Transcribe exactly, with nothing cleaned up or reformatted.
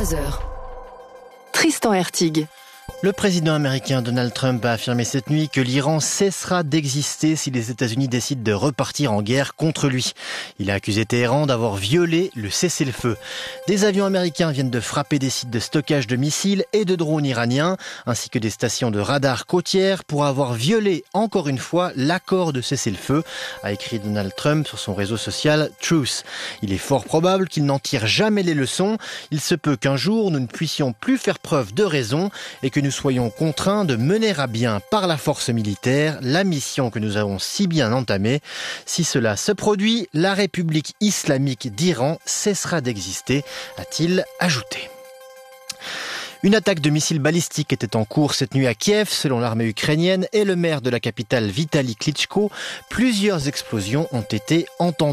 vingt-trois heures. Tristan Hertig. Le président américain Donald Trump a affirmé cette nuit que l'Iran cessera d'exister si les États-Unis décident de repartir en guerre contre lui. Il a accusé Téhéran d'avoir violé le cessez-le-feu. Des avions américains viennent de frapper des sites de stockage de missiles et de drones iraniens, ainsi que des stations de radar côtières pour avoir violé encore une fois l'accord de cessez-le-feu, a écrit Donald Trump sur son réseau social Truth. Il est fort probable qu'il n'en tire jamais les leçons. Il se peut qu'un jour nous ne puissions plus faire preuve de raison et que nous soyons contraints de mener à bien par la force militaire la mission que nous avons si bien entamée. Si cela se produit, la République islamique d'Iran cessera d'exister, a-t-il ajouté. Une attaque de missiles balistiques était en cours cette nuit à Kiev, selon l'armée ukrainienne et le maire de la capitale Vitali Klitschko. Plusieurs explosions ont été entendues.